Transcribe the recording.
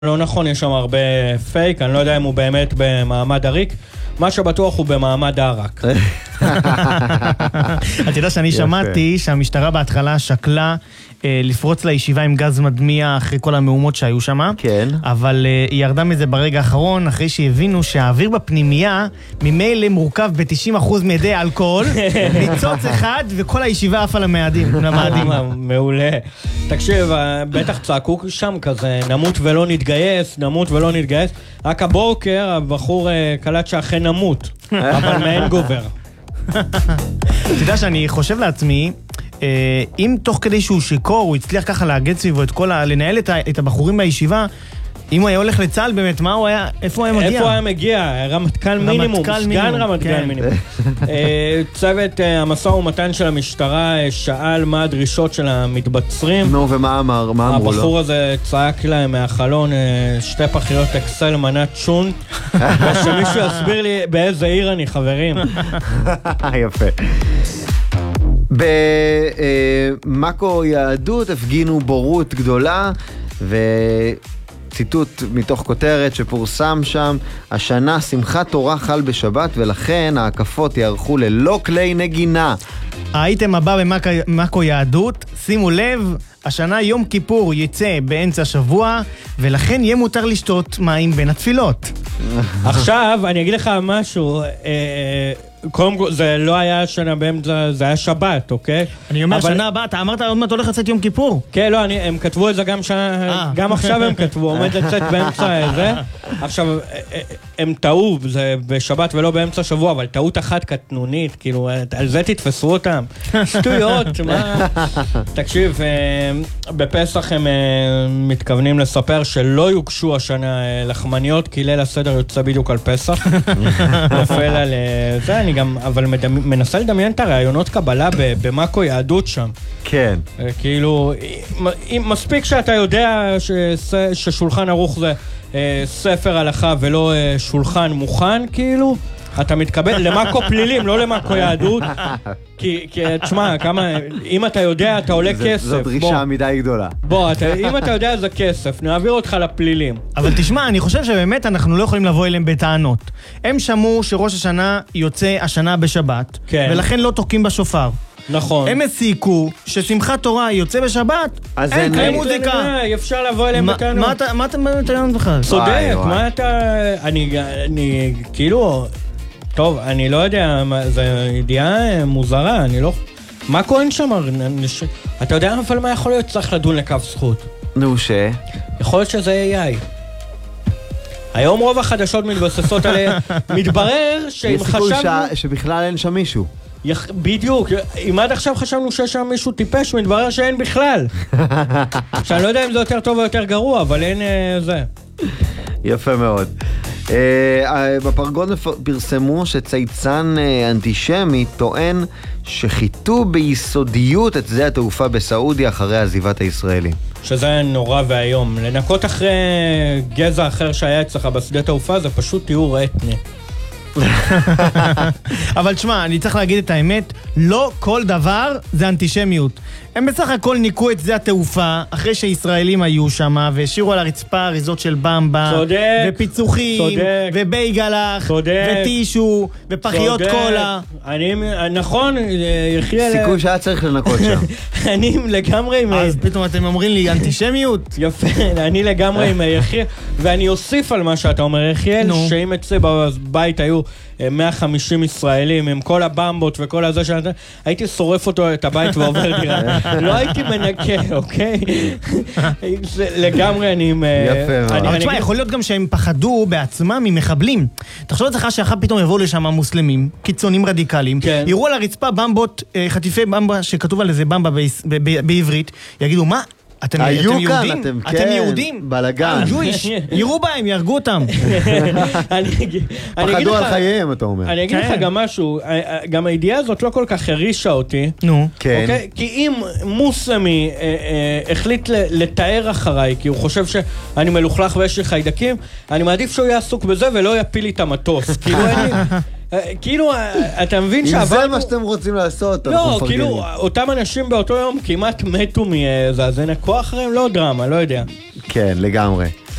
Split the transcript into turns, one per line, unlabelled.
לא נכון, יש שם הרבה פייק, אני לא יודע אם הוא באמת במעמד הריק, מה שבטוח הוא במעמד הרק.
אתה יודע שאני שמעתי שהמשטרה בהתחלה שקלה לפרוץ לישיבה עם גז מדמיע אחרי כל המהומות שהיו שם,
כן.
אבל היא ירדה מזה ברגע האחרון, אחרי שהבינו שהאוויר בפנימייה ממילא מורכב ב-90% מידי אלכוהול, ניצוץ אחד וכל הישיבה עפה למאדים.
מעולה. תקשיב, בטח צעקו שם כזה, נמות ולא נתגייס, נמות ולא נתגייס. רק הבוקר הבחור קלט שאכן נמות, אבל מעין גובר.
אתה יודע שאני חושב לעצמי, אם תוך כדי שהוא שיקור, הוא הצליח ככה להגד סביבו את כל לנהל את הבחורים בישיבה, אם הוא היה הולך לצה"ל באמת, מה הוא היה, איפה הוא היה מגיע?
איפה הוא היה מגיע? רמטכ"ל מינימום, סגן רמטכ"ל מינימום. צוות המשא ומתן של המשטרה שאל מה הדרישות של המתבצרים.
נו, ומה אמרו לו?
הבחור הזה צעק להם מהחלון 2 פחיות אקסל מנת שונט, ושמישהו יסביר לי באיזה עיר אני, חברים.
יפה. במאקו יהדות הפגינו בורות גדולה, וציטוט מתוך כותרת שפורסם שם, השנה שמחת תורה חל בשבת, ולכן ההקפות יערכו ללא כלי נגינה.
האייטם הבא במאקו יהדות, שימו לב, השנה יום כיפור יצא באמצע השבוע, ולכן יהיה מותר לשתות מים בין התפילות.
עכשיו, אני אגיד לך משהו, קודם כל, זה לא היה שנה באמצע, זה היה שבת, אוקיי?
אני אומר, שנה הבאה, אתה אמרת עוד מעט הולך לצאת יום כיפור.
כן, לא, הם כתבו את זה גם שנה, גם עכשיו הם כתבו, עומד לצאת באמצע זה. עכשיו, הם טעו, זה בשבת ולא באמצע שבוע, אבל טעות אחת קטנונית, כאילו, על זה תתפסו אותם. שטויות, מה? תקשיב, בפסח הם מתכוונים לספר שלא יוגשו השנה לחמניות, כי ליל הסדר יוצא בדיוק על פסח. נופל על זה, אני גם, אבל מנסה לדמיין את הרעיונות קבלה במאקו יהדות שם.
כן.
כאילו, מספיק שאתה יודע ששולחן ערוך זה ספר הלכה ולא שולחן מוכן, כאילו, אתה מתקבל למאקו פלילים, לא למאקו יהדות. כי תשמע, אם אתה יודע, אתה עולה כסף.
זו דרישה מדי גדולה.
בוא, אם אתה יודע, זה כסף, נעביר אותך לפלילים.
אבל תשמע, אני חושב שבאמת אנחנו לא יכולים לבוא אליהם בטענות. הם שמעו שראש השנה יוצא השנה בשבת, ולכן לא תוקעים בשופר.
נכון.
הם הסיקו ששמחת תורה יוצא בשבת, אין כלי מוזיקה.
אפשר לבוא אליהם בטענות.
מה אתה מטענות בכלל?
צודק, מה אתה... אני כאילו... טוב, אני לא יודע, זו ידיעה מוזרה, אני לא... מה כהן שם? אתה יודע אבל מה יכול להיות? צריך לדון לקו זכות.
נו,
יכול להיות שזה AI. היום רוב החדשות מתבססות עליה. מתברר שאם חשבנו...
יש סיכוי שבכלל אין שם מישהו.
בדיוק, אם עד עכשיו חשבנו שיש שם מישהו טיפש, מתברר שאין בכלל. שאני לא יודע אם זה יותר טוב או יותר גרוע, אבל אין זה.
יפה מאוד. בפרגון פרסמו שצייצן אנטישמי טוען שחיתו ביסודיות את שדה התעופה בסעודיה אחרי עזיבת הישראלים.
שזה נורא והיום. לנקות אחרי גזע אחר שהיה אצלך בשדה תעופה זה פשוט תיאור אתני.
אבל תשמע, אני צריך להגיד את האמת, לא כל דבר זה אנטישמיות. הם בסך הכל ניקו את זה התעופה אחרי שישראלים היו שם והשאירו על הרצפה אריזות של במבה, ופיצוחים, ובייגלח, וטישו, ופחיות קולה.
נכון,
סיכוי שהיה צריך לנקות שם.
אני לגמרי עם...
אז פתאום אתם אומרים לי אנטישמיות?
יפה, אני לגמרי עם יחיאל, ואני אוסיף על מה שאתה אומר, יחיאל, שאם אצלי בבית היו 150 ישראלים עם כל הבמבות וכל הזה שאתה, הייתי שורף אותו את הבית ועובר דירה. לא הייתי מנקה, אוקיי? לגמרי אני עם...
יפה. אבל תשמע, יכול להיות גם שהם פחדו בעצמם ממחבלים. תחשוב את זה שאחר פתאום יבואו לשם מוסלמים, קיצונים רדיקליים, יראו על הרצפה במבות, חטיפי במבה שכתוב על איזה במבה בעברית, יגידו, מה? אתם יהודים? אתם יהודים?
בלגן.
יראו בהם, ירגו אותם.
פחדו על חייהם, אתה אומר.
אני אגיד לך גם משהו, גם הידיעה הזאת לא כל כך הרישה אותי.
נו.
כן.
כי אם מוסלמי החליט לתאר אחריי, כי הוא חושב שאני מלוכלך ויש לי חיידקים, אני מעדיף שהוא יהיה עסוק בזה ולא יפיל לי את המטוס. כאילו, אתה מבין
אם זה מה שאתם רוצים לעשות,
לא, כאילו, אותם אנשים באותו יום כמעט מתו מזה, אז נקו אחריהם, לא דרמה, לא יודע.
כן, לגמרי.